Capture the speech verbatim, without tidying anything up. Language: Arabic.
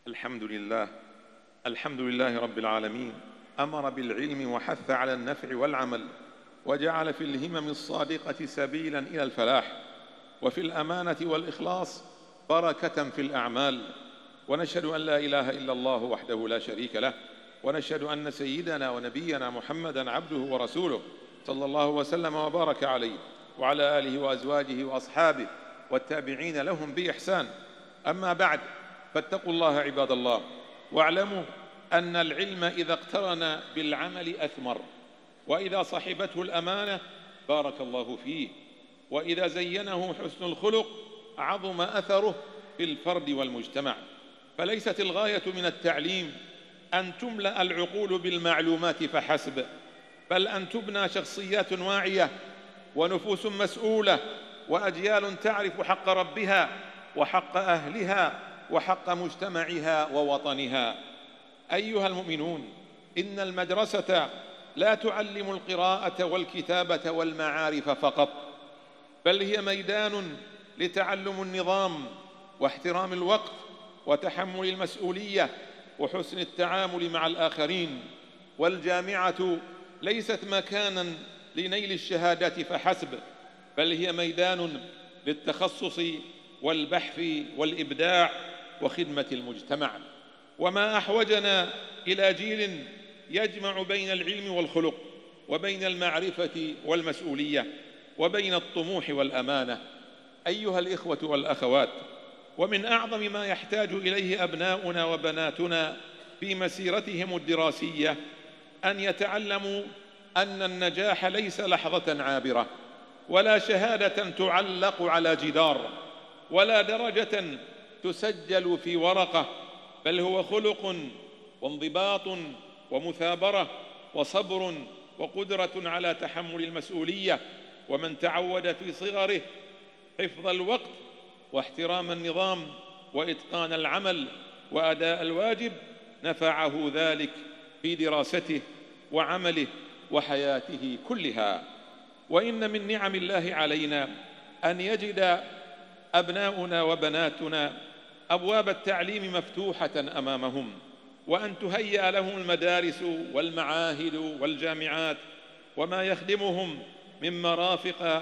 الحمد لله الحمد لله رب العالمين. أمر بالعلم وحث على النفع والعمل، وجعل في الهمم الصادقة سبيلا إلى الفلاح، وفي الأمانة والإخلاص بركة في الأعمال. ونشهد أن لا إله إلا الله وحده لا شريك له، ونشهد أن سيدنا ونبينا محمدًا عبده ورسوله صلى الله وسلم وبارك عليه وعلى آله وأزواجه وأصحابه والتابعين لهم بإحسان. أما بعد، فاتقوا الله عباد الله، واعلموا أن العلم إذا اقترن بالعمل أثمر، وإذا صحبته الأمانة بارك الله فيه، وإذا زينه حسن الخلق عظم أثره في الفرد والمجتمع. فليست الغاية من التعليم أن تملأ العقول بالمعلومات فحسب، بل أن تبنى شخصيات واعية ونفوس مسؤولة وأجيال تعرف حق ربها وحق أهلها وحق مجتمعها ووطنها. أيها المؤمنون، إن المدرسة لا تعلم القراءة والكتابة والمعارف فقط، بل هي ميدان لتعلم النظام واحترام الوقت وتحمل المسؤولية وحسن التعامل مع الآخرين. والجامعة ليست مكاناً لنيل الشهادات فحسب، بل هي ميدان للتخصص والبحث والإبداع وخدمة المجتمع. وما أحوجنا إلى جيل يجمع بين العلم والخلق، وبين المعرفة والمسؤولية، وبين الطموح والأمانة. أيها الإخوة والأخوات، ومن أعظم ما يحتاج إليه أبناؤنا وبناتنا في مسيرتهم الدراسية أن يتعلموا أن النجاح ليس لحظة عابرة، ولا شهادة تعلق على جدار، ولا درجة تسجل في ورقة، بل هو خلق وانضباط ومثابرة وصبر وقدرة على تحمل المسؤولية. ومن تعود في صغره حفظ الوقت واحترام النظام وإتقان العمل وأداء الواجب نفعه ذلك في دراسته وعمله وحياته كلها. وإن من نعم الله علينا أن يجد أبناؤنا وبناتنا أبواب التعليم مفتوحة أمامهم، وأن تهيأ لهم المدارس والمعاهد والجامعات وما يخدمهم من مرافق